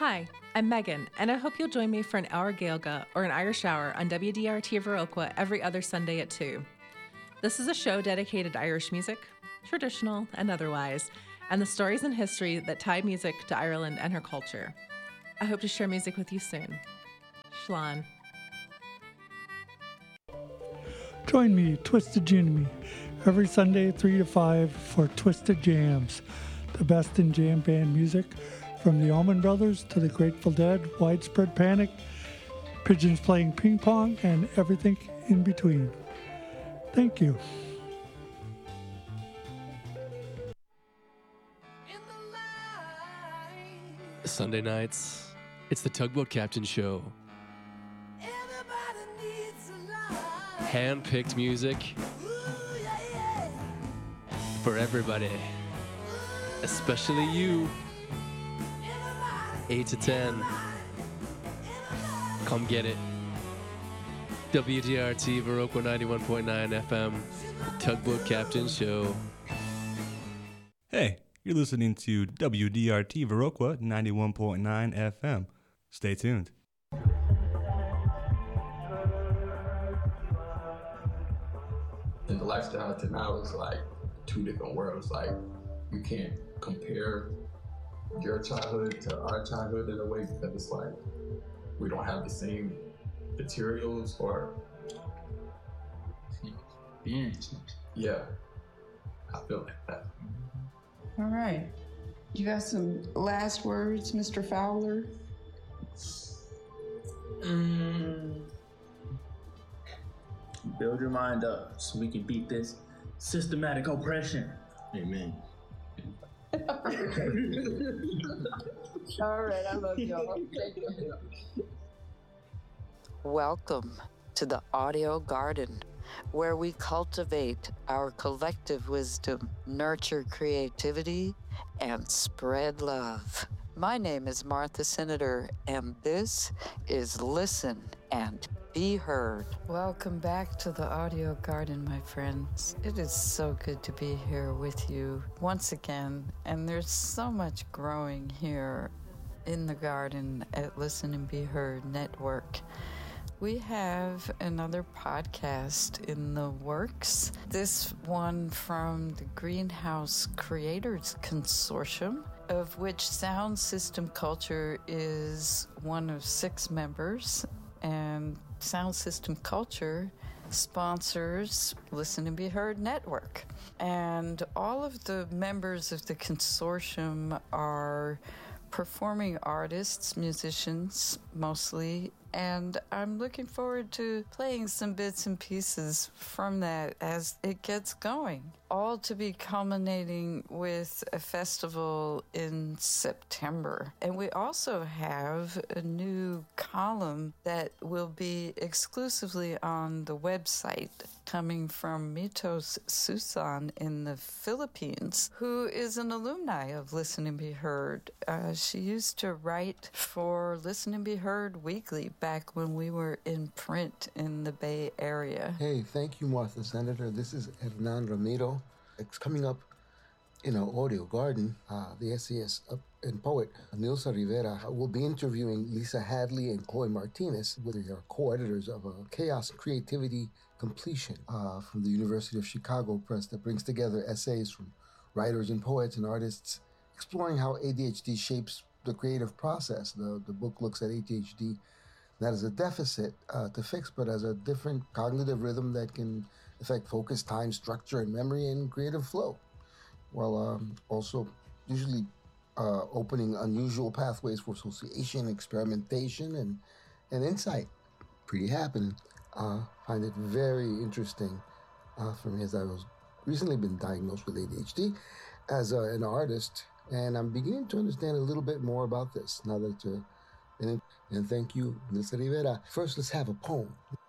Hi, I'm Megan, and I hope you'll join me for an hour Gaelga or an Irish Hour on WDRT Viroqua every other Sunday at 2. This is a show dedicated to Irish music, traditional and otherwise, and the stories and history that tie music to Ireland and her culture. I hope to share music with you soon. Shlán. Join me, Twisted Jimmy, every Sunday 3 to 5 for Twisted Jams, the best in jam band music, from the Allman Brothers to the Grateful Dead, Widespread Panic, Pigeons playing ping pong, and everything in between. Thank you. Sunday nights, it's the Tugboat Captain Show. Hand-picked music for everybody, especially you. 8 to 10. Come get it. WDRT Viroqua 91.9 FM, Tugboat Captain Show. Hey, you're listening to WDRT Viroqua 91.9 FM. Stay tuned. And the lifestyle to now is like two different worlds. Like, you can't compare your childhood to our childhood in a way, because it's like we don't have the same materials or yeah, I feel like that. All right, you got some last words, Mr. Fowler? Build your mind up so we can beat this systematic oppression. Amen. All right, I love y'all. Welcome to the Audio Garden, where we cultivate our collective wisdom, nurture creativity, and spread love. My name is Martha Senator, and this is Listen and Be Heard. Welcome back to the Audio Garden, my friends. It is so good to be here with you once again, and there's so much growing here in the garden at Listen and Be Heard Network. We have another podcast in the works. This one from the Greenhouse Creators Consortium, of which Sound System Culture is one of 6 members, and Sound System Culture sponsors Listen and Be Heard Network. And all of the members of the consortium are performing artists, musicians mostly, and I'm looking forward to playing some bits and pieces from that as it gets going. All to be culminating with a festival in September. And we also have a new column that will be exclusively on the website, coming from Mitos Susan in the Philippines, who is an alumni of Listen and Be Heard. She used to write for Listen and Be Heard Weekly back when we were in print in the Bay Area. Hey, thank you, Martha Senator. This is Hernan Ramiro. It's coming up in our audio garden. The essayist and poet Nilsa Rivera will be interviewing Lisa Hadley and Chloe Martinez, who are co-editors of Chaos Creativity Completion from the University of Chicago Press, that brings together essays from writers and poets and artists exploring how ADHD shapes the creative process. The book looks at ADHD not as a deficit to fix, but as a different cognitive rhythm that can affect focus, time, structure, and memory, and creative flow, while also usually opening unusual pathways for association, experimentation, and insight. Pretty happening. Find it very interesting for me, as I was recently been diagnosed with ADHD as an artist, and I'm beginning to understand a little bit more about this now that and thank you, Nilsa Rivera. First, let's have a poem.